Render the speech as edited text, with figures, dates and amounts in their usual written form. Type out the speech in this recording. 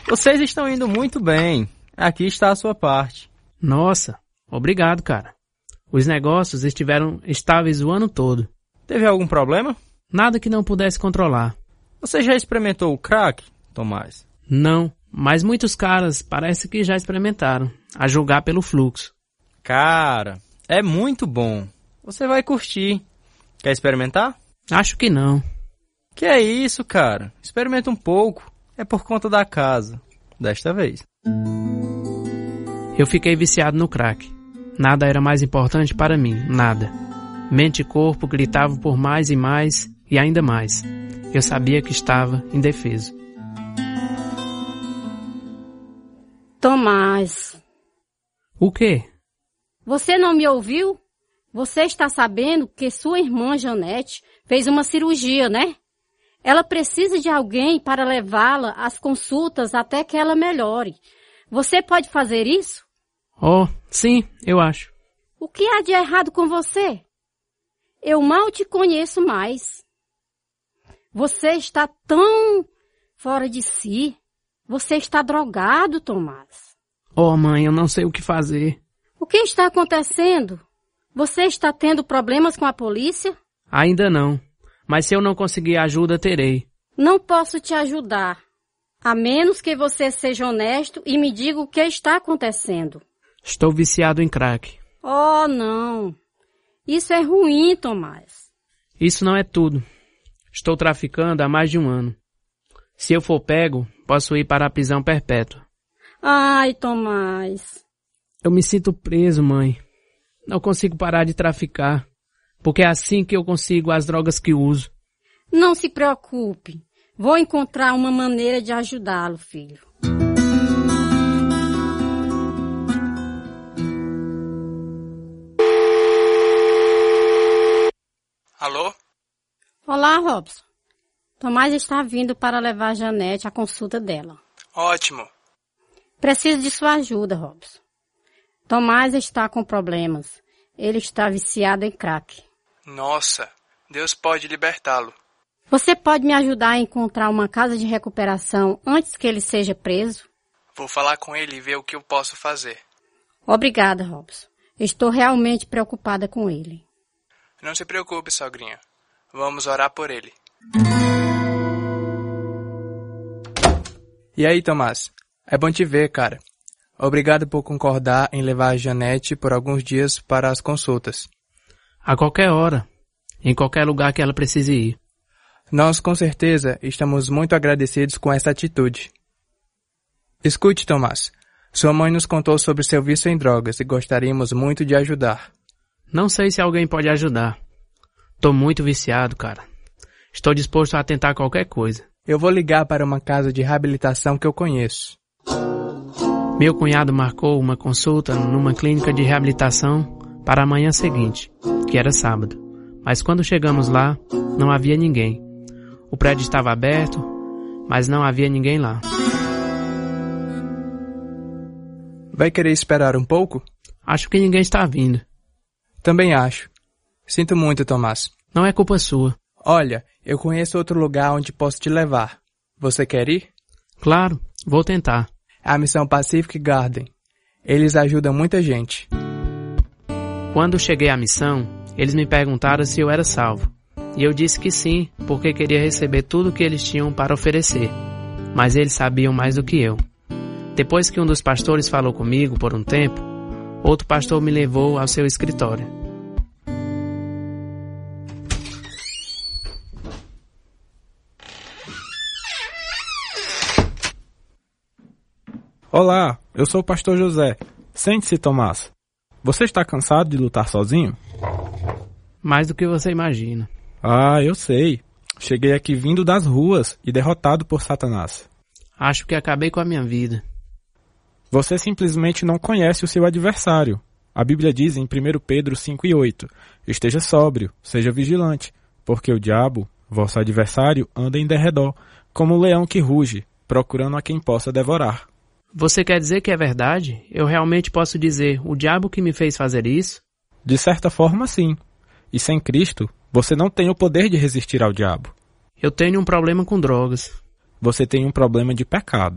Vocês estão indo muito bem. Aqui está a sua parte. Nossa, obrigado, cara. Os negócios estiveram estáveis o ano todo. Teve algum problema? Nada que não pudesse controlar. Você já experimentou o crack, Tomás? Não, mas muitos caras parece que já experimentaram, a julgar pelo fluxo. Cara, é muito bom. Você vai curtir. Quer experimentar? Acho que não. Que é isso, cara? Experimenta um pouco. É por conta da casa. Desta vez. Eu fiquei viciado no crack. Nada era mais importante para mim, nada. Mente e corpo gritavam por mais e mais e ainda mais. Eu sabia que estava indefeso. Tomás. O quê? Você não me ouviu? Você está sabendo que sua irmã Janete fez uma cirurgia, né? Ela precisa de alguém para levá-la às consultas até que ela melhore. Você pode fazer isso? Oh, sim, eu acho. O que há de errado com você? Eu mal te conheço mais. Você está tão fora de si. Você está drogado, Tomás. Oh, mãe, eu não sei o que fazer. O que está acontecendo? Você está tendo problemas com a polícia? Ainda não. Mas se eu não conseguir ajuda, terei. Não posso te ajudar. A menos que você seja honesto e me diga o que está acontecendo. Estou viciado em crack. Oh, não. Isso é ruim, Tomás. Isso não é tudo. Estou traficando há mais de 1 ano. Se eu for pego, posso ir para a prisão perpétua. Ai, Tomás. Eu me sinto preso, mãe. Não consigo parar de traficar. Porque é assim que eu consigo as drogas que uso. Não se preocupe. Vou encontrar uma maneira de ajudá-lo, filho. Alô? Olá, Robson. Tomás está vindo para levar a Janete à consulta dela. Ótimo. Preciso de sua ajuda, Robson. Tomás está com problemas. Ele está viciado em crack. Nossa, Deus pode libertá-lo. Você pode me ajudar a encontrar uma casa de recuperação antes que ele seja preso? Vou falar com ele e ver o que eu posso fazer. Obrigada, Robson. Estou realmente preocupada com ele. Não se preocupe, sogrinha. Vamos orar por ele. E aí, Tomás? É bom te ver, cara. Obrigado por concordar em levar a Janete por alguns dias para as consultas. A qualquer hora. Em qualquer lugar que ela precise ir. Nós, com certeza, estamos muito agradecidos com essa atitude. Escute, Tomás. Sua mãe nos contou sobre seu vício em drogas e gostaríamos muito de ajudar. Não sei se alguém pode ajudar. Tô muito viciado, cara. Estou disposto a tentar qualquer coisa. Eu vou ligar para uma casa de reabilitação que eu conheço. Meu cunhado marcou uma consulta numa clínica de reabilitação para a manhã seguinte, que era sábado. Mas quando chegamos lá, não havia ninguém. O prédio estava aberto, mas não havia ninguém lá. Vai querer esperar um pouco? Acho que ninguém está vindo. Também acho. Sinto muito, Tomás. Não é culpa sua. Olha, eu conheço outro lugar onde posso te levar. Você quer ir? Claro, vou tentar. É a Missão Pacific Garden. Eles ajudam muita gente. Quando cheguei à missão, eles me perguntaram se eu era salvo. E eu disse que sim, porque queria receber tudo o que eles tinham para oferecer. Mas eles sabiam mais do que eu. Depois que um dos pastores falou comigo por um tempo, outro pastor me levou ao seu escritório. Olá, eu sou o pastor José. Sente-se, Tomás. Você está cansado de lutar sozinho? Mais do que você imagina. Ah, eu sei. Cheguei aqui vindo das ruas e derrotado por Satanás. Acho que acabei com a minha vida. Você simplesmente não conhece o seu adversário. A Bíblia diz em 1 Pedro 5:8, esteja sóbrio, seja vigilante, porque o diabo, vosso adversário, anda em derredor, como um leão que ruge, procurando a quem possa devorar. Você quer dizer que é verdade? Eu realmente posso dizer, o diabo que me fez fazer isso? De certa forma, sim. E sem Cristo, você não tem o poder de resistir ao diabo. Eu tenho um problema com drogas. Você tem um problema de pecado.